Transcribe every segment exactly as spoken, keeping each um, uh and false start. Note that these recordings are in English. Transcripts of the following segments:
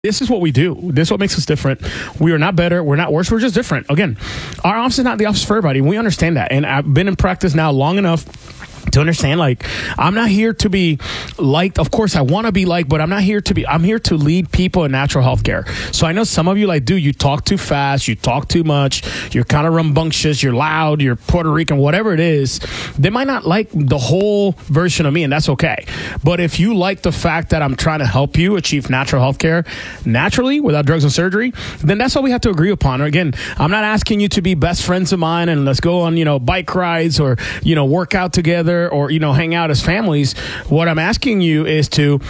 This is what we do. This is what makes us different. We are not better. We're not worse. We're just different. Again, our office is not the office for everybody. We understand that. And I've been in practice now long enough to understand, like, I'm not here to be liked. Of course, I want to be liked, but I'm not here to be, I'm here to lead people in natural health care. So I know some of you, like, dude, you talk too fast, you talk too much, you're kind of rambunctious, you're loud, you're Puerto Rican, whatever it is. They might not like the whole version of me, and that's okay. But if you like the fact that I'm trying to help you achieve natural health care naturally without drugs and surgery, then that's what we have to agree upon. Or again, I'm not asking you to be best friends of mine and let's go on, you know, bike rides or, you know, work out together, or, you know, hang out as families. What I'm asking you is to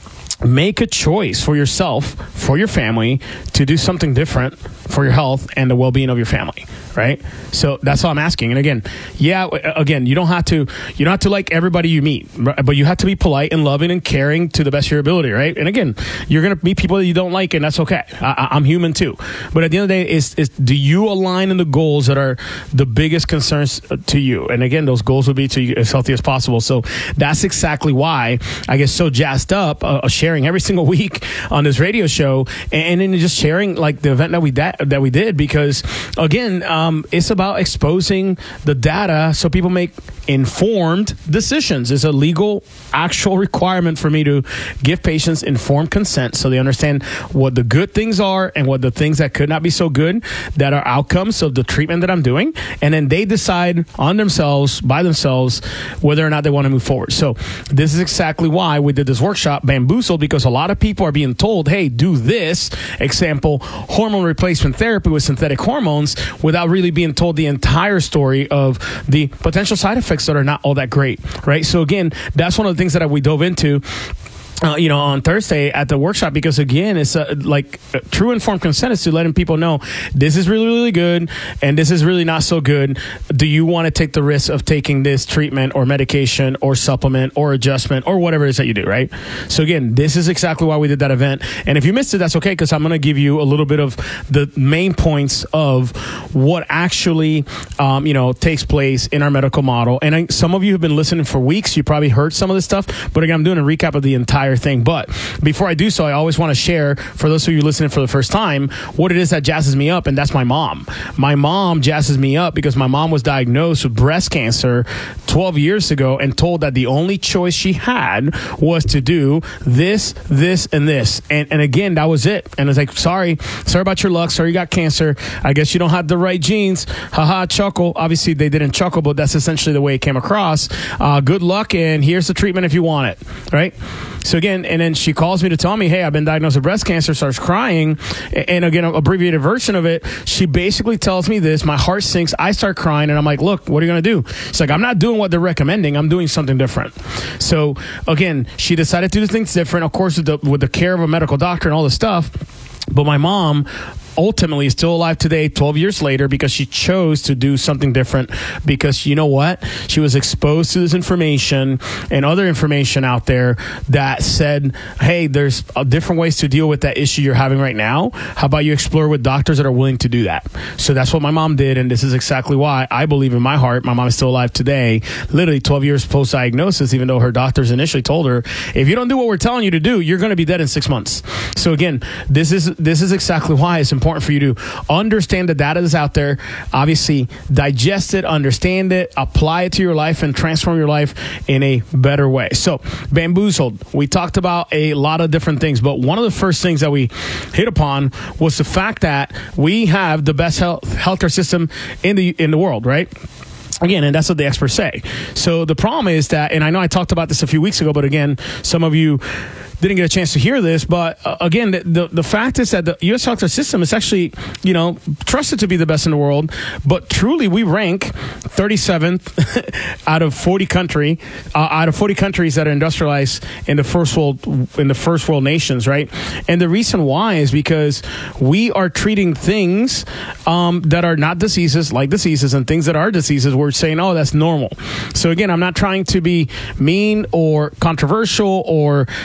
make a choice for yourself, for your family, to do something different for your health and the well-being of your family, right? So that's all I'm asking. And again, yeah, again, you don't have to, you don't have to like everybody you meet, but you have to be polite and loving and caring to the best of your ability, right? And again, you're going to meet people that you don't like, and that's okay. I, I'm human too. But at the end of the day, is is do you align in the goals that are the biggest concerns to you? And again, those goals would be to you as healthy as possible. So that's exactly why I get so jazzed up uh, sharing every single week on this radio show, and then just sharing like the event that we that, that we did, because again, um, it's about exposing the data so people make informed decisions. It's a legal, actual requirement for me to give patients informed consent so they understand what the good things are and what the things that could not be so good, that are outcomes of the treatment that I'm doing, and then they decide on themselves, by themselves, whether or not they want to move forward. So this is exactly why we did this workshop, Bamboozled, because a lot of people are being told, hey, do this, example, hormone replacement therapy with synthetic hormones, without really being told the entire story of the potential side effects that are not all that great, right? So again, that's one of the things that we dove into Uh, you know, on Thursday at the workshop, because again, it's uh, like uh, true informed consent is to letting people know this is really, really good and this is really not so good. Do you want to take the risk of taking this treatment or medication or supplement or adjustment or whatever it is that you do, right? So again, this is exactly why we did that event. And if you missed it, that's okay, because I'm going to give you a little bit of the main points of what actually, um, you know, takes place in our medical model. And I, some of you have been listening for weeks. You probably heard some of this stuff, but again, I'm doing a recap of the entire thing. But before I do so, I always want to share, for those of you listening for the first time, what it is that jazzes me up, and that's my mom. My mom jazzes me up because my mom was diagnosed with breast cancer twelve years ago and told that the only choice she had was to do this, this, and this. And and again, that was it. And it's like, sorry, sorry about your luck. Sorry you got cancer. I guess you don't have the right genes. Haha, chuckle. Obviously, they didn't chuckle, but that's essentially the way it came across. Uh, good luck, and here's the treatment if you want it, right? So again, and then she calls me to tell me, hey, I've been diagnosed with breast cancer, starts crying. And again, an abbreviated version of it, she basically tells me this, my heart sinks, I start crying, and I'm like, look, what are you going to do? She's like, I'm not doing what they're recommending, I'm doing something different. So again, she decided to do things different, of course, with the, with the care of a medical doctor and all this stuff. But my mom ultimately is still alive today, twelve years later, because she chose to do something different. Because you know what? She was exposed to this information and other information out there that said, hey, there's uh, different ways to deal with that issue you're having right now. How about you explore with doctors that are willing to do that? So that's what my mom did. And this is exactly why I believe in my heart my mom is still alive today, literally twelve years post-diagnosis, even though her doctors initially told her, if you don't do what we're telling you to do, you're going to be dead in six months. So again, this is this is exactly why it's important important for you to understand the data that's out there, obviously digest it, understand it, apply it to your life, and transform your life in a better way. So Bamboozled, we talked about a lot of different things, but one of the first things that we hit upon was the fact that we have the best health healthcare system in the in the world, right? Again, and that's what the experts say. So the problem is that, and I know I talked about this a few weeks ago, but again, some of you didn't get a chance to hear this, but uh, again, the, the the fact is that the U S healthcare system is actually, you know, trusted to be the best in the world, but truly we rank thirty-seventh out of forty country, uh, out of forty countries that are industrialized in the first world, in the first world nations, right? And the reason why is because we are treating things um, that are not diseases like diseases, and things that are diseases, we're saying, oh, that's normal. So again, I'm not trying to be mean or controversial or, you know,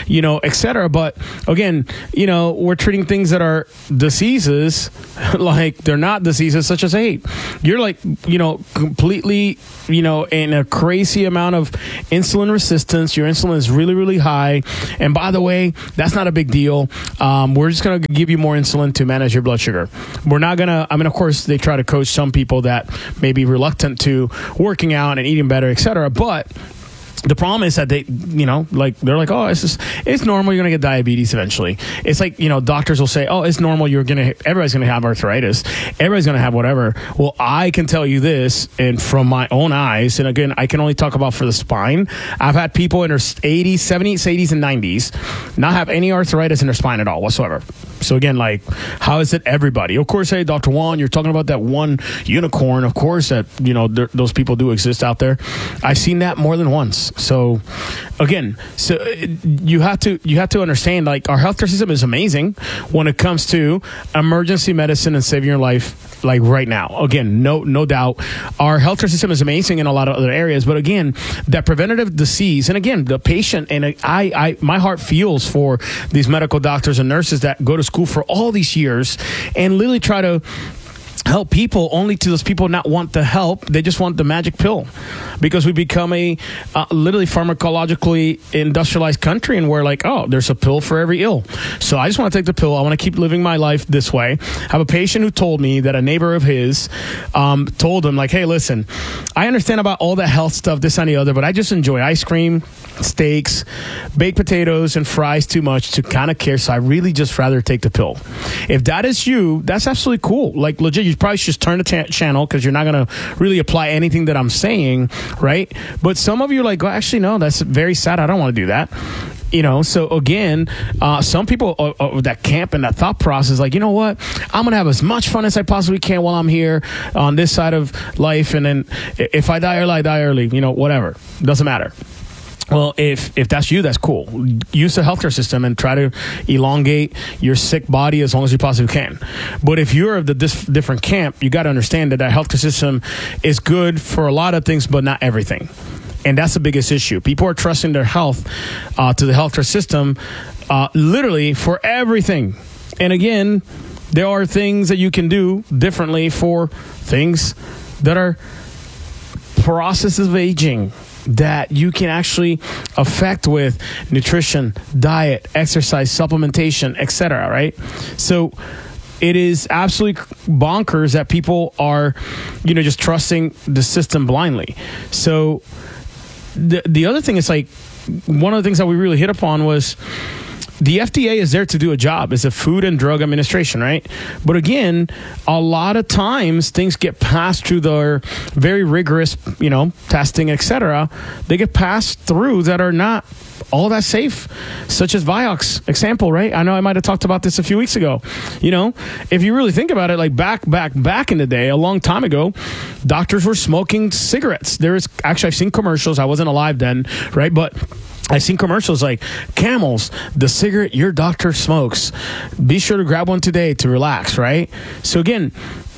et cetera. But again, you know, we're treating things that are diseases like they're not diseases, such as, hey, you're like, you know, completely, you know, in a crazy amount of insulin resistance. Your insulin is really, really high. And by the way, that's not a big deal. Um, we're just going to give you more insulin to manage your blood sugar. We're not going to, I mean, of course, they try to coach some people that may be reluctant to working out and eating better, et cetera. But the problem is that they, you know, like they're like, oh, it's just, it's normal. You're going to get diabetes eventually. It's like, you know, doctors will say, oh, it's normal. You're going to, everybody's going to have arthritis. Everybody's going to have whatever. Well, I can tell you this, and from my own eyes, and again, I can only talk about for the spine. I've had people in their eighties, seventies, eighties, and nineties not have any arthritis in their spine at all whatsoever. So again, like, how is it everybody? Of course, hey, Doctor Juan, you're talking about that one unicorn. Of course that, you know, there, those people do exist out there. I've seen that more than once. So again, so you have to you have to understand, like, our healthcare system is amazing when it comes to emergency medicine and saving your life, like right now. Again, no no doubt, our healthcare system is amazing in a lot of other areas. But again, that preventative disease, and again, the patient, and I, I my heart feels for these medical doctors and nurses that go to school for all these years and literally try to help people, only to those people not want the help. They just want the magic pill, because we become a uh, literally pharmacologically industrialized country, and we're like, oh, there's a pill for every ill. So I just want to take the pill. I want to keep living my life this way. I have a patient who told me that a neighbor of his um, told him, like, hey, listen, I understand about all the health stuff, this and the other, but I just enjoy ice cream, steaks, baked potatoes, and fries too much to kind of care. So I really just rather take the pill. If that is you, that's absolutely cool. Like, legit, you probably should just turn the t- channel, because you're not going to really apply anything that I'm saying, right? But some of you are like, well, actually, no, that's very sad. I don't want to do that. You know, so again, uh, some people uh, uh, that camp and that thought process, like, you know what, I'm going to have as much fun as I possibly can while I'm here on this side of life. And then if I die early, I die early, you know, whatever. Doesn't matter. Well, if if that's you, that's cool. Use the healthcare system and try to elongate your sick body as long as you possibly can. But if you're of the dis- different camp, you got to understand that that healthcare system is good for a lot of things, but not everything. And that's the biggest issue. People are trusting their health uh, to the healthcare system, uh, literally for everything. And again, there are things that you can do differently for things that are processes of aging that you can actually affect with nutrition, diet, exercise, supplementation, et cetera, right? So it is absolutely bonkers that people are, you know, just trusting the system blindly. So the the other thing is, like, one of the things that we really hit upon was the F D A is there to do a job. It's a Food and Drug Administration, right? But again, a lot of times things get passed through their very rigorous, you know, testing, et cetera. They get passed through that are not all that safe, such as Vioxx example, right? I know I might have talked about this a few weeks ago. You know, if you really think about it, like back, back, back in the day, a long time ago, doctors were smoking cigarettes. There is actually, I've seen commercials. I wasn't alive then, right? But I've seen commercials like Camels, the cigarette your doctor smokes. Be sure to grab one today to relax, right? So again,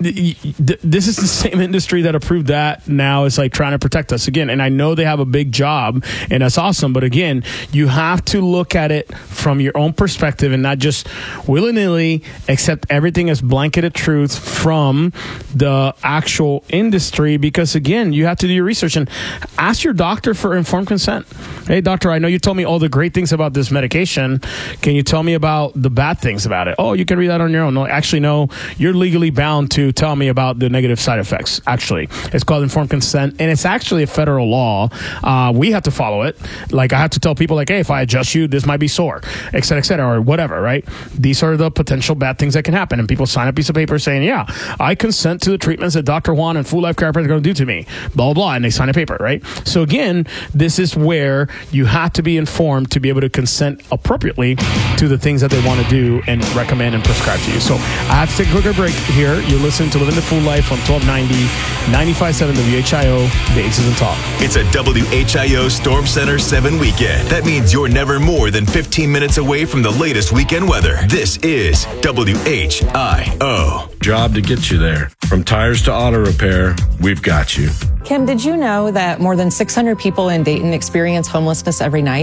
this is the same industry that approved that now is like trying to protect us again. And I know they have a big job and that's awesome. But again, you have to look at it from your own perspective and not just willy-nilly accept everything as blanketed truth from the actual industry. Because again, you have to do your research and ask your doctor for informed consent. Hey, doctor, I know you told me all the great things about this medication. Can you tell me about the bad things about it? Oh, you can read that on your own. No, actually, no, you're legally bound to tell me about the negative side effects. Actually, it's called informed consent, and it's actually a federal law. Uh, we have to follow it. Like, I have to tell people, like, hey, if I adjust you, this might be sore, et cetera, et cetera, or whatever, right? These are the potential bad things that can happen. And people sign a piece of paper saying, yeah, I consent to the treatments that Doctor Juan and Full Life Chiropractic are going to do to me, blah, blah, blah, and they sign a paper, right? So again, this is where you have to be informed to be able to consent appropriately to the things that they want to do and recommend and prescribe to you. So I have to take a quicker break here. You're listening to Living the Full Life on twelve ninety, ninety-five point seven W H I O, the Aces and Talk. It's a W H I O Storm Center seven weekend. That means you're never more than fifteen minutes away from the latest weekend weather. This is W H I O. Job to get you there. From tires to auto repair, we've got you. Kim, did you know that more than six hundred people in Dayton experience homelessness every night?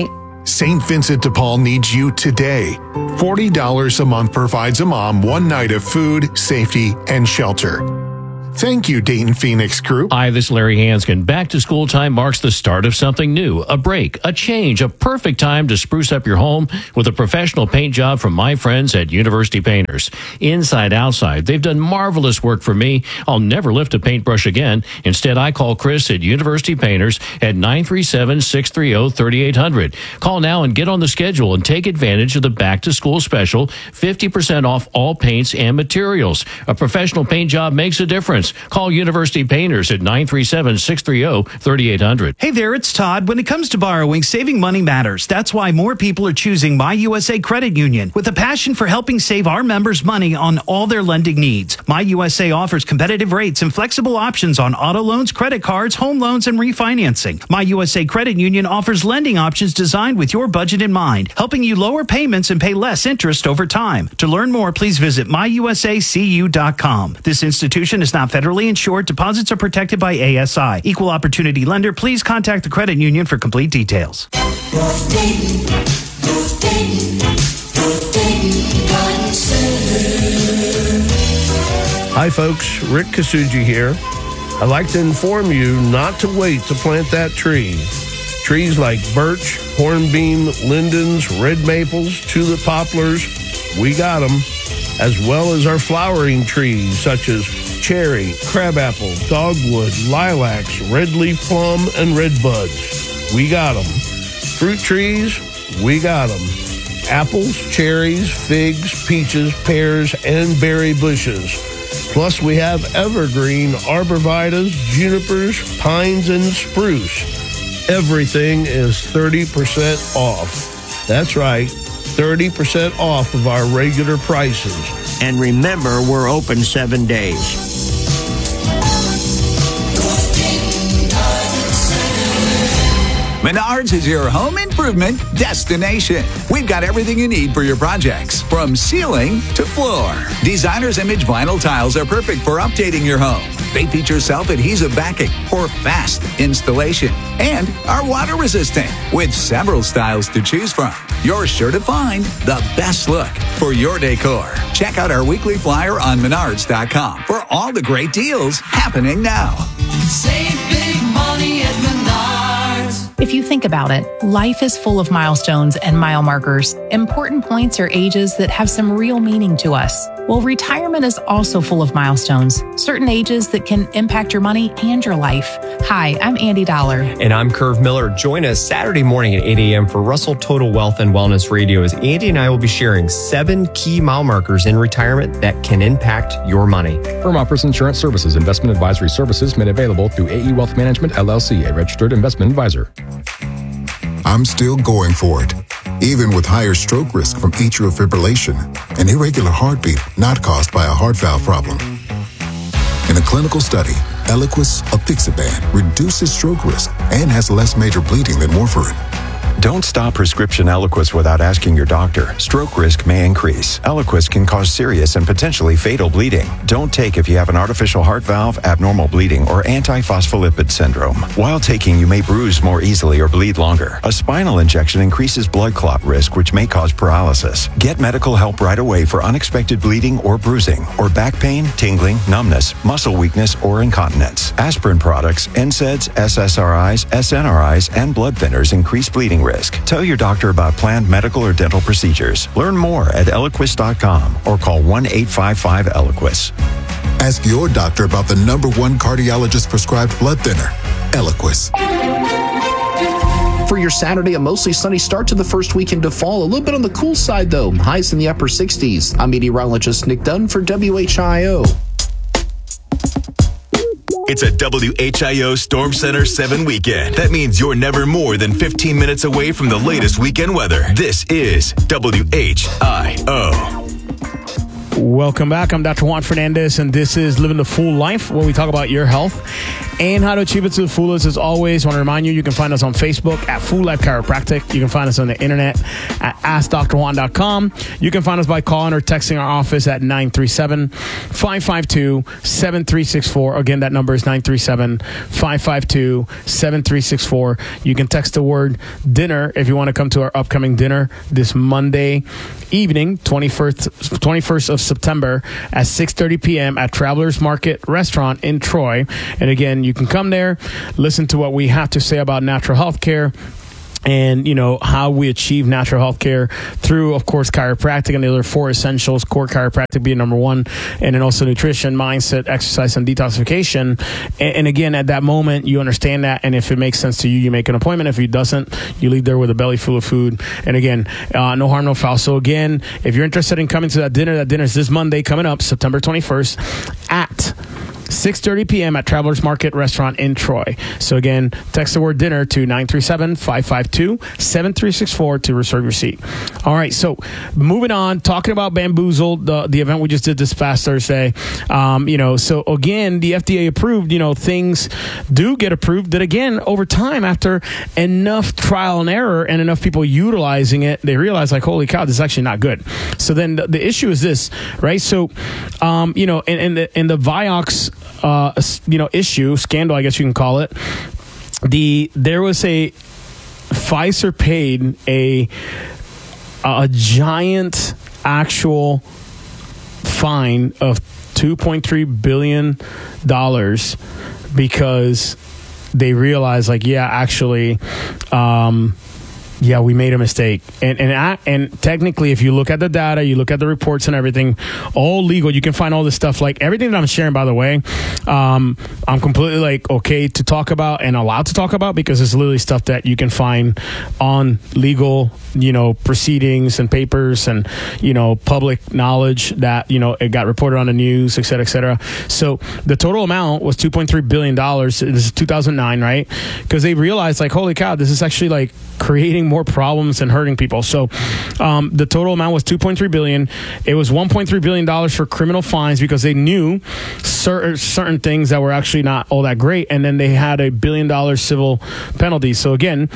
Saint Vincent de Paul needs you today. forty dollars a month provides a mom one night of food, safety, and shelter. Thank you, Dayton Phoenix Group. Hi, this is Larry Hanskin. Back to school time marks the start of something new, a break, a change, a perfect time to spruce up your home with a professional paint job from my friends at University Painters. Inside, outside, they've done marvelous work for me. I'll never lift a paintbrush again. Instead, I call Chris at University Painters at nine three seven, six three zero, three eight zero zero. Call now and get on the schedule and take advantage of the back to school special, fifty percent off all paints and materials. A professional paint job makes a difference. Call University Painters at nine three seven, six three zero, three eight zero zero. Hey there, it's Todd. When it comes to borrowing, saving money matters. That's why more people are choosing My U S A Credit Union with a passion for helping save our members money on all their lending needs. My U S A offers competitive rates and flexible options on auto loans, credit cards, home loans, and refinancing. My U S A Credit Union offers lending options designed with your budget in mind, helping you lower payments and pay less interest over time. To learn more, please visit my u s a c u dot com. This institution is not federally insured. Deposits are protected by A S I. Equal opportunity lender. Please contact the credit union for complete details. Hi, folks. Rick Kasuji here. I'd like to inform you not to wait to plant that tree. Trees like birch, hornbeam, lindens, red maples, tulip poplars, we got them, as well as our flowering trees such as cherry, crabapple, dogwood, lilacs, red leaf plum, and red buds. We got them. Fruit trees, we got them. Apples, cherries, figs, peaches, pears, and berry bushes. Plus, we have evergreen arborvitaes, junipers, pines, and spruce. Everything is thirty percent off. That's right, thirty percent off of our regular prices. And remember, we're open seven days. Menards is your home improvement destination. We've got everything you need for your projects, from ceiling to floor. Designer's Image vinyl tiles are perfect for updating your home. They feature self-adhesive backing for fast installation and are water resistant with several styles to choose from. You're sure to find the best look for your decor. Check out our weekly flyer on menards dot com for all the great deals happening now. Save big money at Menards. If you think about it, life is full of milestones and mile markers, important points or ages that have some real meaning to us. Well, retirement is also full of milestones, certain ages that can impact your money and your life. Hi, I'm Andy Dollar. And I'm Curve Miller. Join us Saturday morning at eight a.m. for Russell Total Wealth and Wellness Radio as Andy and I will be sharing seven key mile markers in retirement that can impact your money. Firm offers insurance services. Investment advisory services made available through A E Wealth Management, L L C, a registered investment advisor. I'm still going for it, even with higher stroke risk from atrial fibrillation, an irregular heartbeat not caused by a heart valve problem. In a clinical study, Eliquis apixaban reduces stroke risk and has less major bleeding than warfarin. Don't stop prescription Eliquis without asking your doctor. Stroke risk may increase. Eliquis can cause serious and potentially fatal bleeding. Don't take if you have an artificial heart valve, abnormal bleeding, or antiphospholipid syndrome. While taking, you may bruise more easily or bleed longer. A spinal injection increases blood clot risk, which may cause paralysis. Get medical help right away for unexpected bleeding or bruising, or back pain, tingling, numbness, muscle weakness, or incontinence. Aspirin products, N SAIDs, S S R Is, S N R Is, and blood thinners increase bleeding risk. Tell your doctor about planned medical or dental procedures. Learn more at Eliquis dot com or call one eight five five Eliquis. Ask your doctor about the number one cardiologist prescribed blood thinner, Eliquis. For your Saturday, a mostly sunny start to the first weekend of fall. A little bit on the cool side, though. Highs in the upper sixties. I'm meteorologist Nick Dunn for W H I O. It's a W H I O Storm Center seven weekend. That means you're never more than fifteen minutes away from the latest weekend weather. This is W H I O. Welcome back. I'm Doctor Juan Fernandez, and this is Living the Full Life, where we talk about your health and how to achieve it to the fullest. As always, I want to remind you, you can find us on Facebook at Full Life Chiropractic. You can find us on the internet at ask dr juan dot com. You can find us by calling or texting our office at nine three seven, five five two, seven three six four. Again, that number is nine three seven, five five two, seven three six four. You can text the word dinner if you want to come to our upcoming dinner this Monday evening, twenty-first, twenty-first of September at six thirty p.m. at Travelers Market Restaurant in Troy. And again, you can come there, listen to what we have to say about natural health care, and, you know, how we achieve natural health care through, of course, chiropractic and the other four essentials, core chiropractic being number one, and then also nutrition, mindset, exercise, and detoxification. And, and again, at that moment, you understand that, and if it makes sense to you, you make an appointment. If it doesn't, you leave there with a belly full of food. And again, uh, no harm, no foul. So again, if you're interested in coming to that dinner, that dinner is this Monday coming up, September twenty-first, at six thirty p.m. at Travelers Market Restaurant in Troy. So again, text the word dinner to nine three seven, five five two, seven three six four to reserve your seat. All right, so moving on, talking about Bamboozled, the, the event we just did this past Thursday. Um, you know, so again, the F D A approved, you know, things do get approved that, again, over time, after enough trial and error and enough people utilizing it, they realize, like, holy cow, this is actually not good. So then the, the issue is this, right? So, um, you know, in, in the in the Vioxx Uh, you know, issue, scandal, I guess you can call it. The there was a Pfizer paid a a giant actual fine of two point three billion dollars because they realized, like, yeah, actually, um, yeah, we made a mistake. And and I, and technically, if you look at the data, you look at the reports and everything, all legal. You can find all this stuff. Like, everything that I'm sharing, by the way, um, I'm completely, like, okay to talk about and allowed to talk about, because it's literally stuff that you can find on legal, you know, proceedings and papers and, you know, public knowledge that, you know, it got reported on the news, et cetera, et cetera. So the total amount was two point three billion dollars. This is two thousand nine, right? Because they realized, like, holy cow, this is actually, like, creating more problems and hurting people. So um, the total amount was two point three billion dollars. It was one point three billion dollars for criminal fines because they knew certain certain things that were actually not all that great, and then they had a billion dollar civil penalty. So again,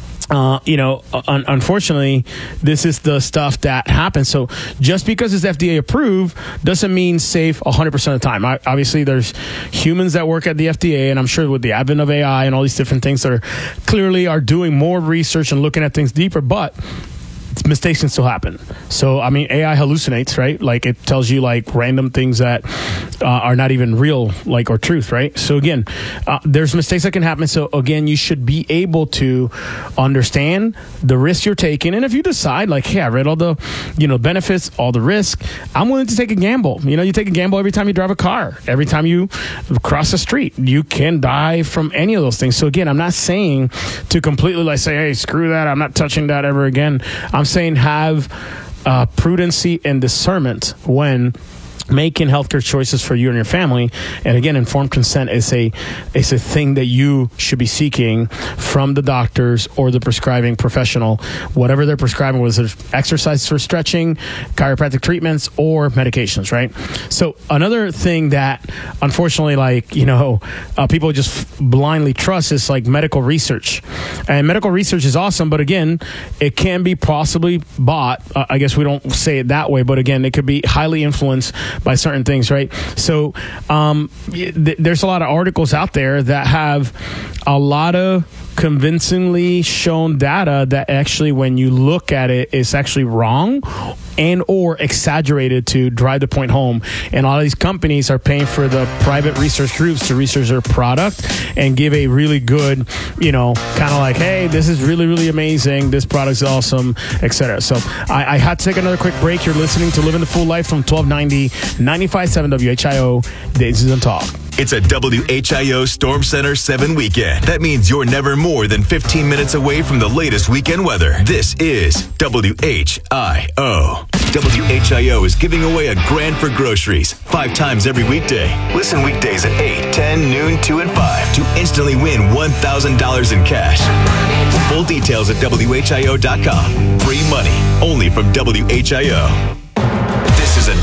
Uh, you know, un- unfortunately, this is the stuff that happens. So just because it's F D A approved doesn't mean safe one hundred percent of the time. I, obviously, there's humans that work at the F D A, and I'm sure with the advent of A I and all these different things that are clearly are doing more research and looking at things deeper, but mistakes can still happen. So, I mean, A I hallucinates, right? Like, it tells you, like, random things that uh, are not even real, like, or truth, right? So, again, uh, there's mistakes that can happen. So, again, you should be able to understand the risk you're taking. And if you decide, like, hey, I read all the, you know, benefits, all the risk, I'm willing to take a gamble. You know, you take a gamble every time you drive a car, every time you cross the street. You can die from any of those things. So, again, I'm not saying to completely, like, say, hey, screw that, I'm not touching that ever again. I'm saying have uh, prudency and discernment when making healthcare choices for you and your family. And again, informed consent is a is a thing that you should be seeking from the doctors or the prescribing professional, whatever they're prescribing, whether it's exercise for stretching, chiropractic treatments, or medications, right? So another thing that, unfortunately, like, you know, uh, people just blindly trust is, like, medical research. And medical research is awesome, but again, it can be possibly bought. Uh, I guess we don't say it that way, but again, it could be highly influenced by certain things, right? So um, th- there's a lot of articles out there that have a lot of convincingly shown data that actually, when you look at it, it's actually wrong and or exaggerated to drive the point home. And a lot of these companies are paying for the private research groups to research their product and give a really good, you know, kind of like, hey, this is really, really amazing, this product's awesome, et cetera. So I, I had to take another quick break. You're listening to Living the Full Life from twelve ninety, ninety-five point seven W H I O, Daisies and Talk. It's a W H I O Storm Center seven weekend. That means you're never more than fifteen minutes away from the latest weekend weather. This is W H I O. W H I O is giving away a grand for groceries five times every weekday. Listen weekdays at eight, ten, noon, two, and five to instantly win one thousand dollars in cash. Full details at W H I O dot com. Free money only from W H I O. This is a W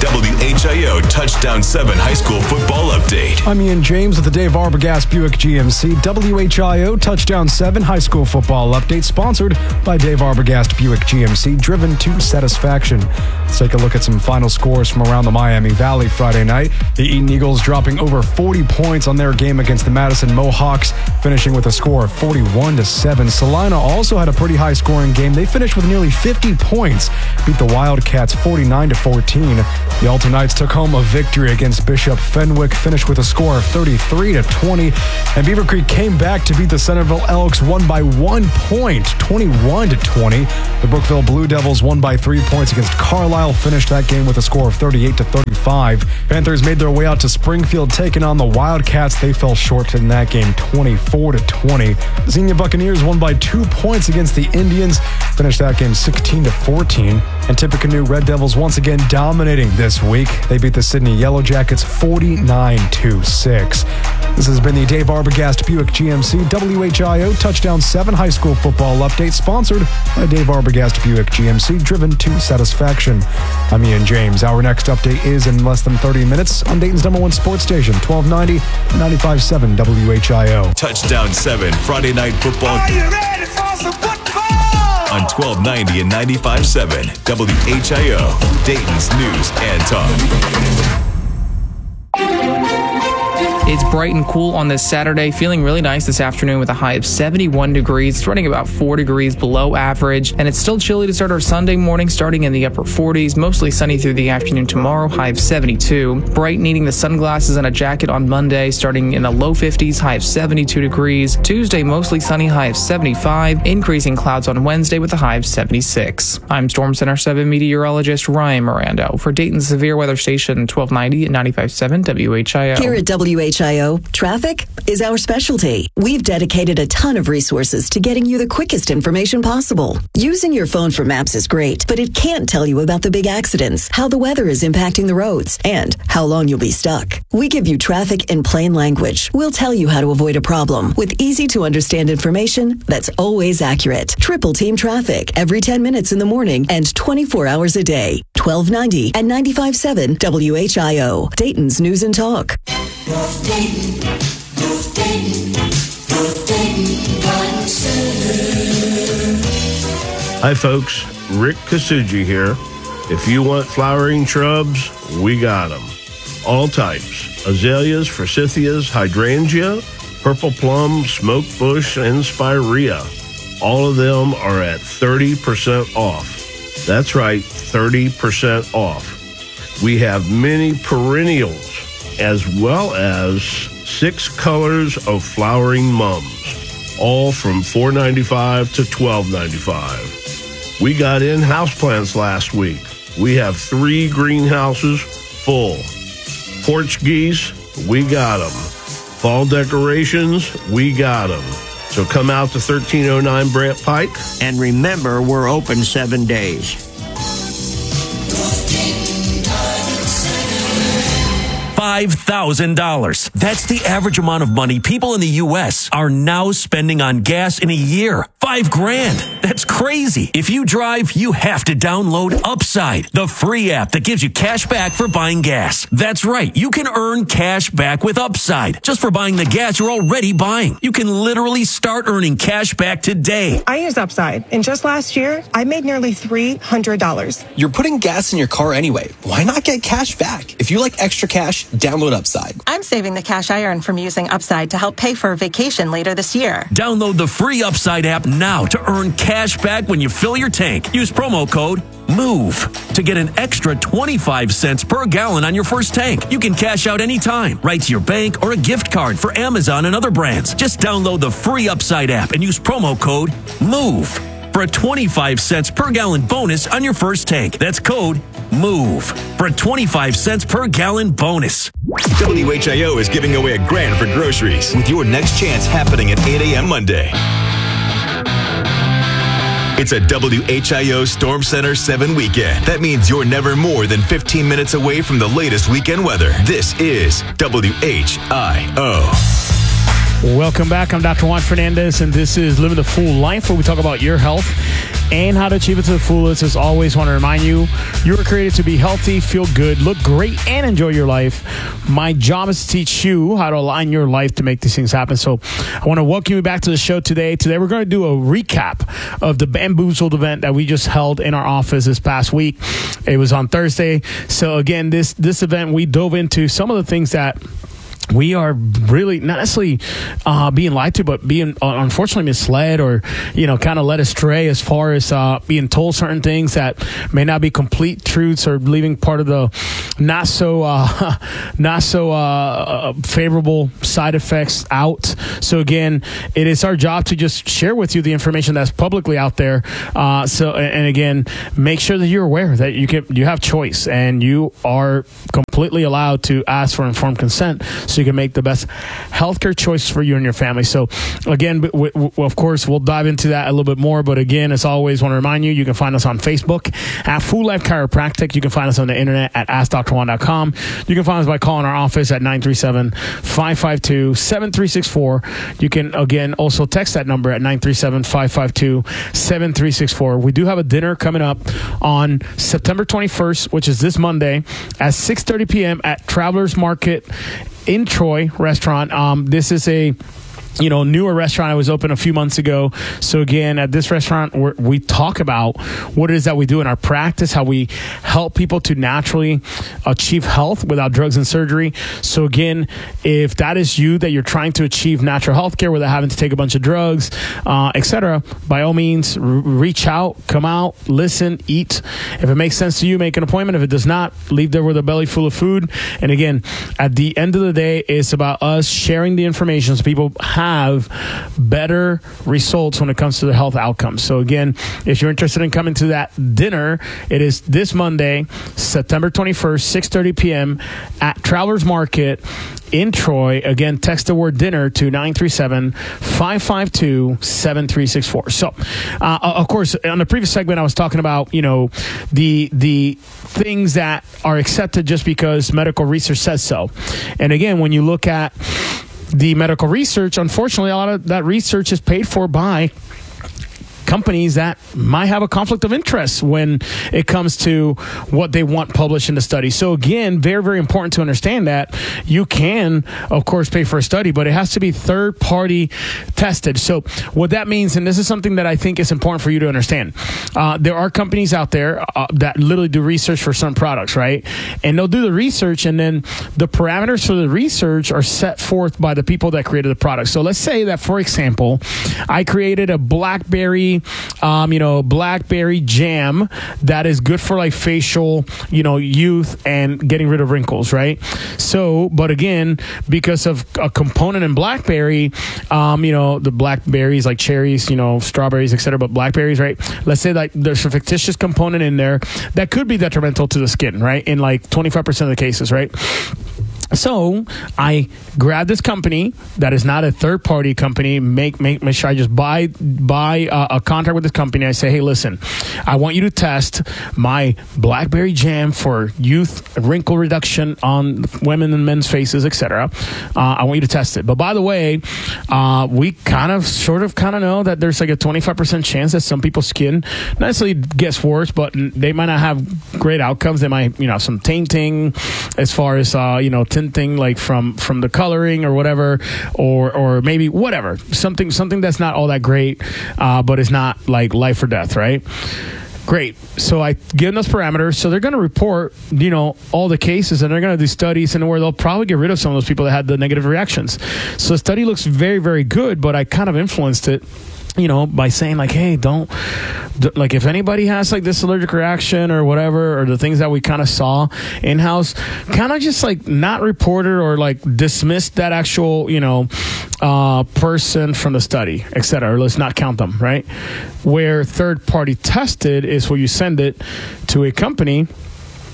H I O Touchdown seven High School Football Update. I'm Ian James with the Dave Arbogast Buick G M C W H I O Touchdown seven High School Football Update, sponsored by Dave Arbogast Buick G M C, driven to satisfaction. Let's take a look at some final scores from around the Miami Valley Friday night. The Eaton Eagles dropping over forty points on their game against the Madison Mohawks, finishing with a score of forty-one to seven. Salina also had a pretty high scoring game. They finished with nearly fifty points, beat the Wildcats forty-nine to fourteen. The Alta Knights took home a victory against Bishop Fenwick, finished with a score of thirty-three to twenty. And Beaver Creek came back to beat the Centerville Elks, won by one point, twenty-one to twenty. The Brookville Blue Devils won by three points against Carlisle, finished that game with a score of thirty-eight to thirty-five. Panthers made their way out to Springfield, taking on the Wildcats. They fell short in that game, twenty-four to twenty. The Xenia Buccaneers won by two points against the Indians, finished that game sixteen to fourteen. And Tippecanoe Red Devils once again dominating this week. They beat the Sydney Yellow Jackets forty-nine to six. This has been the Dave Arbogast Buick G M C W H I O Touchdown seven High School Football Update, sponsored by Dave Arbogast Buick G M C, driven to satisfaction. I'm Ian James. Our next update is in less than thirty minutes on Dayton's number one sports station, twelve ninety, ninety-five point seven W H I O. Touchdown seven Friday Night Football. Are you ready for some football? On twelve ninety and ninety-five point seven W H I O, Dayton's News and Talk. It's bright and cool on this Saturday, feeling really nice this afternoon with a high of seventy-one degrees. It's running about four degrees below average, and it's still chilly to start our Sunday morning, starting in the upper forties. Mostly sunny through the afternoon tomorrow, high of seventy-two. Bright, needing the sunglasses and a jacket on Monday, starting in the low fifties, high of seventy-two degrees. Tuesday, mostly sunny, high of seventy-five. Increasing clouds on Wednesday with a high of seventy-six. I'm Storm Center seven meteorologist Ryan Mirando for Dayton's Severe Weather Station, twelve ninety and ninety-five point seven W H I O. Here at W H I O, traffic is our specialty. We've dedicated a ton of resources to getting you the quickest information possible. Using your phone for maps is great, but it can't tell you about the big accidents, how the weather is impacting the roads, and how long you'll be stuck. We give you traffic in plain language. We'll tell you how to avoid a problem with easy to understand information that's always accurate. Triple Team Traffic every ten minutes in the morning and twenty-four hours a day. twelve ninety and ninety-five point seven W H I O, Dayton's News and Talk. Hi folks, Rick Kasuji here. If you want flowering shrubs, we got them. All types: azaleas, forsythias, hydrangea, purple plum, smoke bush, and spirea. All of them are at thirty percent off. That's right, thirty percent off. We have many perennials as well as six colors of flowering mums, all from four ninety-five to twelve ninety-five. We got in houseplants last week. We have three greenhouses full. Porch geese, we got them. Fall decorations, we got them. So come out to thirteen oh nine Brant Pike. And remember, we're open seven days. five thousand dollars. That's the average amount of money people in the U S are now spending on gas in a year. Five grand. That's crazy. If you drive, you have to download Upside, the free app that gives you cash back for buying gas. That's right. You can earn cash back with Upside just for buying the gas you're already buying. You can literally start earning cash back today. I use Upside, and just last year, I made nearly three hundred dollars. You're putting gas in your car anyway. Why not get cash back? If you like extra cash, download Upside. I'm saving the cash I earn from using Upside to help pay for a vacation later this year. Download the free Upside app now to earn cash back when you fill your tank. Use promo code MOVE to get an extra twenty-five cents per gallon on your first tank. You can cash out anytime, right to your bank or a gift card for Amazon and other brands. Just download the free Upside app and use promo code MOVE for a twenty-five cents per gallon bonus on your first tank. That's code MOVE for a twenty-five cents per gallon bonus. W H I O is giving away a grand for groceries with your next chance happening at eight a.m. Monday. It's a W H I O Storm Center seven weekend. That means you're never more than fifteen minutes away from the latest weekend weather. This is W H I O. Welcome back. I'm Doctor Juan Fernandez, and this is Living the Full Life, where we talk about your health and how to achieve it to the fullest. As always, want to remind you, you were created to be healthy, feel good, look great, and enjoy your life. My job is to teach you how to align your life to make these things happen. So I want to welcome you back to the show today. Today, we're going to do a recap of the Bamboozled event that we just held in our office this past week. It was on Thursday. So again, this, this event, we dove into some of the things that we are really not necessarily uh, being lied to, but being uh, unfortunately misled or, you know, kind of led astray as far as uh, being told certain things that may not be complete truths or leaving part of the not so uh, not so uh, favorable side effects out. So again, it is our job to just share with you the information that's publicly out there. Uh, so and again, make sure that you're aware that you can you have choice and you are completely allowed to ask for informed consent, so you can make the best healthcare choices for you and your family. So again, w- w- of course, we'll dive into that a little bit more. But again, as always, want to remind you, you can find us on Facebook at Full Life Chiropractic. You can find us on the internet at ask dr juan dot com. You can find us by calling our office at nine three seven, five five two, seven three six four. You can, again, also text that number at nine three seven, five five two, seven three six four. We do have a dinner coming up on September twenty-first, which is this Monday at six thirty p.m. at Travelers Market in Troy restaurant. Um, this is a you know, newer restaurant. I was open a few months ago. So again, at this restaurant, we're, we talk about what it is that we do in our practice, how we help people to naturally achieve health without drugs and surgery. So again, if that is you, that you're trying to achieve natural health care without having to take a bunch of drugs, uh, et cetera, by all means, r- reach out, come out, listen, eat. If it makes sense to you, make an appointment. If it does not, leave there with a belly full of food. And again, at the end of the day, it's about us sharing the information so people have have better results when it comes to the health outcomes. So again, if you're interested in coming to that dinner, it is this Monday, September twenty-first, six thirty p.m. at Travelers Market in Troy. Again, text the word dinner to nine three seven, five five two, seven three six four. So, uh, of course, on the previous segment, I was talking about, you know, the the things that are accepted just because medical research says so. And again, when you look at the medical research, unfortunately, a lot of that research is paid for by companies that might have a conflict of interest when it comes to what they want published in the study. So again, very, very important to understand that you can, of course, pay for a study, but it has to be third party tested. So what that means, and this is something that I think is important for you to understand, uh, there are companies out there uh, that literally do research for some products, right? And they'll do the research, and then the parameters for the research are set forth by the people that created the product. So let's say that, for example, I created a blackberry Um, you know, blackberry jam that is good for like facial, you know, youth and getting rid of wrinkles, right? So, but again, because of a component in blackberry, um, you know, the blackberries like cherries, you know, strawberries, et cetera, but blackberries, right? Let's say like there's a fictitious component in there that could be detrimental to the skin, right? In like twenty-five percent of the cases, right? So I grab this company that is not a third party company, make make make sure I just buy buy uh, a contract with this company. I say, hey, listen, I want you to test my blackberry jam for youth wrinkle reduction on women and men's faces, et cetera. Uh, I want you to test it. But by the way, uh, we kind of sort of kind of know that there's like a twenty-five percent chance that some people's skin not necessarily gets worse, but they might not have great outcomes. They might, you know, some tainting as far as, uh, you know, tinting like from, from the coloring or whatever, or, or maybe whatever, something, something that's not all that great, uh, but it's not like life or death, right? Great. So I give them those parameters. So they're going to report, you know, all the cases, and they're going to do studies and where they'll probably get rid of some of those people that had the negative reactions. So the study looks very, very good, but I kind of influenced it, you know, by saying like, hey, don't, like if anybody has like this allergic reaction or whatever, or the things that we kind of saw in-house, kind of just like not report it or like dismiss that actual, you know, uh, person from the study, et cetera. Or let's not count them, right? Where third party tested is where you send it to a company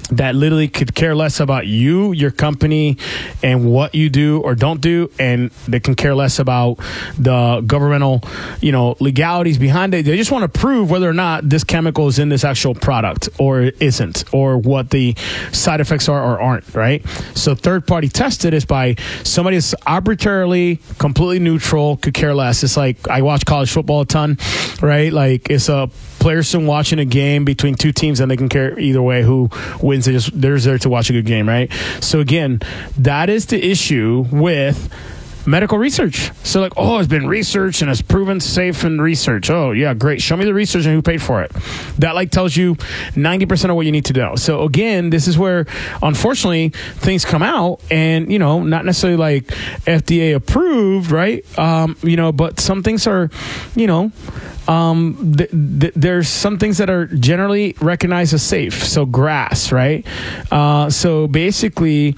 that literally could care less about you, your company, and what you do or don't do, and they can care less about the governmental, you know, legalities behind it. They just want to prove whether or not this chemical is in this actual product or it isn't, or what the side effects are or aren't, right? So third-party tested is by somebody that's arbitrarily, completely neutral, could care less. It's like I watch college football a ton, right? Like it's a person watching a game between two teams and they can care either way who wins. They just, they're there to watch a good game, right? So again, that is the issue with medical research. So like, oh, it's been researched and it's proven safe in research. Oh yeah, great. Show me the research and who paid for it. That like tells you ninety percent of what you need to know. So again, this is where unfortunately things come out and, you know, not necessarily like F D A approved, right? Um, you know, but some things are, you know, Um, th- th- there's some things that are generally recognized as safe. So grass, right? Uh, so basically,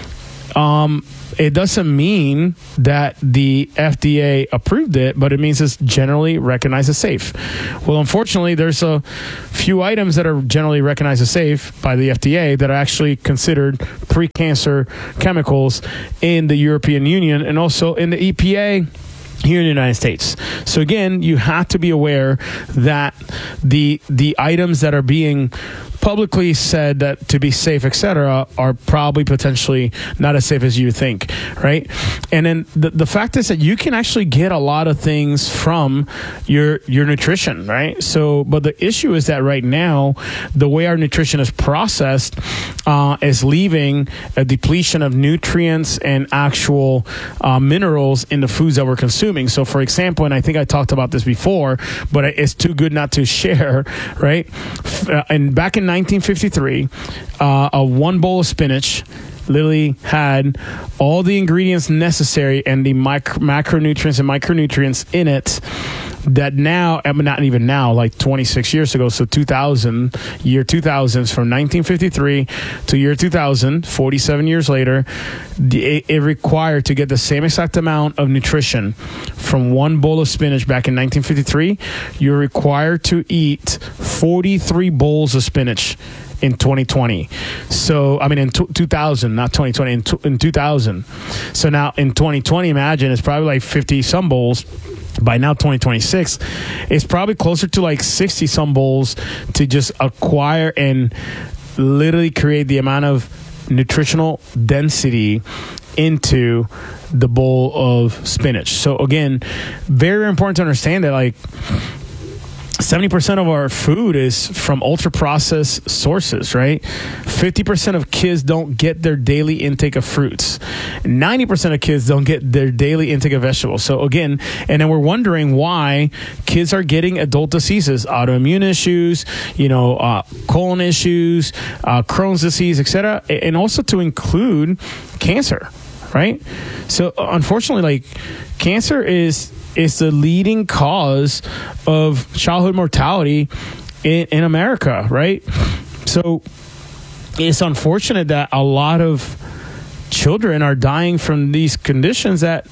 um, it doesn't mean that the F D A approved it, but it means it's generally recognized as safe. Well, unfortunately, there's a few items that are generally recognized as safe by the F D A that are actually considered pre-cancer chemicals in the European Union and also in the E P A here in the United States. So again, you have to be aware that the the items that are being publicly said that to be safe, et cetera, are probably potentially not as safe as you think, right? And then the, the fact is that you can actually get a lot of things from your your nutrition, right? So, but the issue is that right now, the way our nutrition is processed uh, is leaving a depletion of nutrients and actual uh, minerals in the foods that we're consuming. So, for example, and I think I talked about this before, but it's too good not to share, right? Uh, and back in nineteen fifty-three, uh, a one bowl of spinach literally had all the ingredients necessary and the micro, macronutrients and micronutrients in it that now, I mean, not even now, like twenty-six years ago, so two thousand, year two thousand, from nineteen fifty-three to year two thousand, forty-seven years later, it, it required to get the same exact amount of nutrition from one bowl of spinach back in nineteen fifty-three, you're required to eat forty-three bowls of spinach in twenty twenty. So, I mean, in t- two thousand, not twenty twenty, in, t- in two thousand. So now in twenty twenty, imagine it's probably like fifty some bowls. By now, twenty twenty-six, it's probably closer to like sixty some bowls to just acquire and literally create the amount of nutritional density into the bowl of spinach. So again, very important to understand that like seventy percent of our food is from ultra-processed sources, right? fifty percent of kids don't get their daily intake of fruits. ninety percent of kids don't get their daily intake of vegetables. So again, and then we're wondering why kids are getting adult diseases, autoimmune issues, you know, uh, colon issues, uh, Crohn's disease, et cetera, and also to include cancer, right? So unfortunately, like cancer is is the leading cause of childhood mortality in, in America, right? So it's unfortunate that a lot of children are dying from these conditions that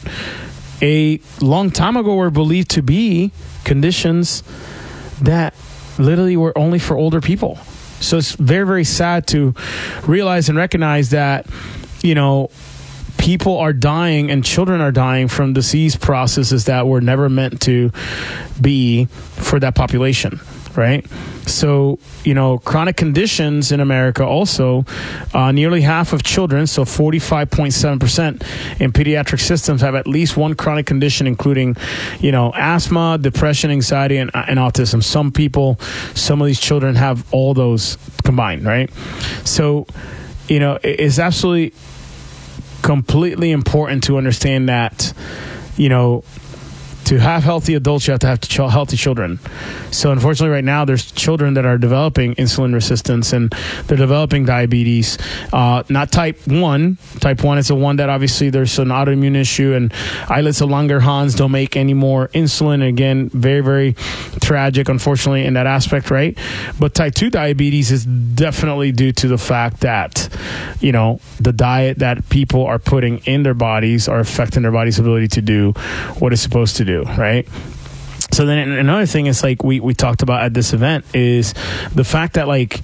a long time ago were believed to be conditions that literally were only for older people. So it's very, very sad to realize and recognize that, you know, people are dying and children are dying from disease processes that were never meant to be for that population, right? So, you know, chronic conditions in America also, uh, nearly half of children, so forty-five point seven percent in pediatric systems have at least one chronic condition, including, you know, asthma, depression, anxiety, and, and autism. Some people, some of these children have all those combined, right? So, you know, it, it's absolutely completely important to understand that, you know, to have healthy adults, you have to have ch- healthy children. So unfortunately right now there's children that are developing insulin resistance and they're developing diabetes, uh, not type one. Type one is the one that obviously there's an autoimmune issue and islets of Langerhans don't make any more insulin. Again, very, very tragic, unfortunately, in that aspect, right? But type two diabetes is definitely due to the fact that, you know, the diet that people are putting in their bodies are affecting their body's ability to do what it's supposed to do, right? So then another thing is like we, we talked about at this event is the fact that like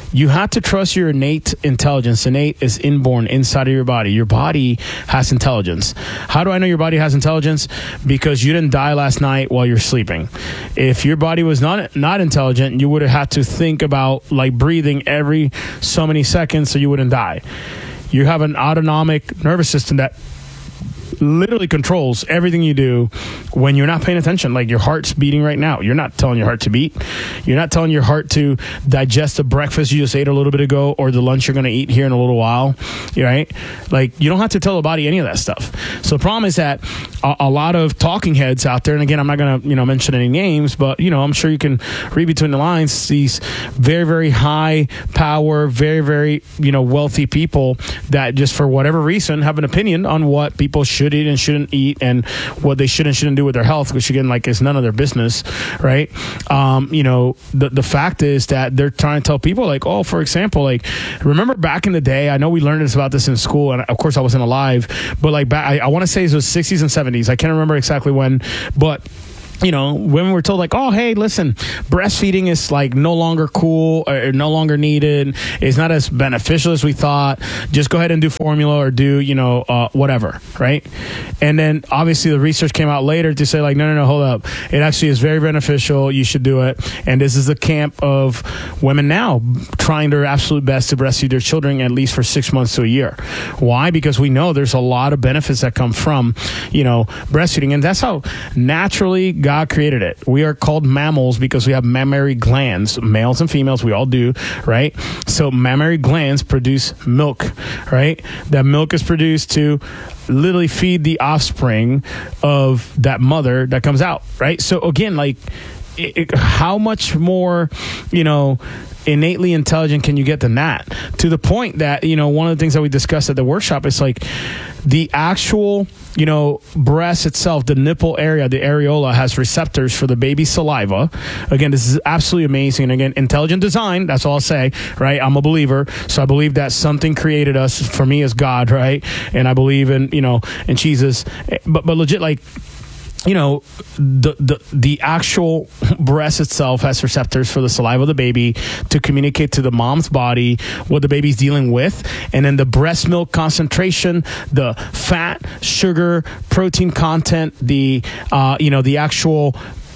you have to trust your innate intelligence. Innate is inborn inside of your body. Your body has intelligence. How do I know your body has intelligence? Because you didn't die last night while you're sleeping. If your body was not not intelligent, you would have had to think about like breathing every so many seconds so you wouldn't die. You have an autonomic nervous system that literally controls everything you do when you're not paying attention. Like your heart's beating right now. You're not telling your heart to beat. You're not telling your heart to digest the breakfast you just ate a little bit ago or the lunch you're going to eat here in a little while. Right? Like you don't have to tell the body any of that stuff. So the problem is that a, a lot of talking heads out there, and again, I'm not going to, you know, mention any names, but you know, I'm sure you can read between the lines, these very, very high power, very, very, you know, wealthy people that just for whatever reason have an opinion on what people should eat and shouldn't eat and what they should and shouldn't do with their health, which again, like, is none of their business, right? Um, you know, the the fact is that they're trying to tell people, like, oh, for example, like, remember back in the day, I know we learned this about this in school, and of course I wasn't alive, but like back, I, I want to say it was sixties and seventies. I can't remember exactly when, but you know, when we're told like, oh, hey, listen, breastfeeding is like no longer cool or no longer needed. It's not as beneficial as we thought. Just go ahead and do formula or do, you know, uh, whatever. Right. And then obviously the research came out later to say like, no, no, no, hold up. It actually is very beneficial. You should do it. And this is the camp of women now trying their absolute best to breastfeed their children at least for six months to a year. Why? Because we know there's a lot of benefits that come from, you know, breastfeeding. And that's how naturally God created it. We are called mammals because we have mammary glands, males and females, we all do, right? So mammary glands produce milk, right? That milk is produced to literally feed the offspring of that mother that comes out, right? So again, like, it, it, how much more, you know, innately intelligent can you get than that? To the point that, you know, one of the things that we discussed at the workshop is like the actual, you know, breast itself, the nipple area, the areola has receptors for the baby's saliva. Again, this is absolutely amazing. And again, intelligent design, that's all I'll say, right? I'm a believer. So I believe that something created us. For me as God, right? And I believe in, you know, in Jesus. But, but legit, like, you know, the, the the actual breast itself has receptors for the saliva of the baby to communicate to the mom's body what the baby's dealing with. And then the breast milk concentration, the fat, sugar, protein content, the, uh, you know, the actual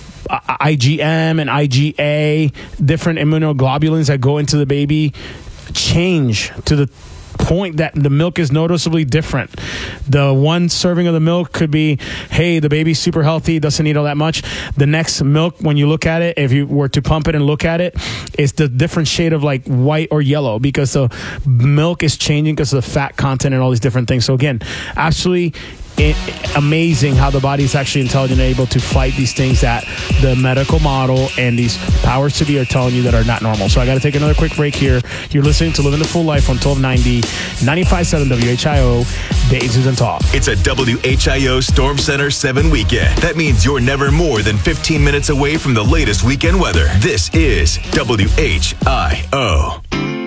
I G M and I G A, different immunoglobulins that go into the baby change to the point that the milk is noticeably different. The one serving of the milk could be, hey, the baby's super healthy, doesn't need all that much. The next milk, when you look at it, if you were to pump it and look at it, it's the different shade of like white or yellow because the milk is changing because of the fat content and all these different things. So again, absolutely It, amazing how the body is actually intelligent and able to fight these things that the medical model and these powers to be are telling you that are not normal. So I got to take another quick break here. You're listening to Living the Full Life on twelve ninety, ninety-five point seven W H I O, Dayton Susan Talk. It's a W H I O Storm Center seven weekend. That means you're never more than fifteen minutes away from the latest weekend weather. This is W H I O.